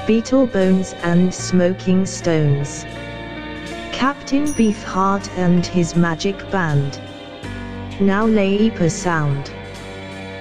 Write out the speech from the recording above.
Beetle Bones and Smoking Stones, Captain Beefheart and his magic band, Now Leipa Sound.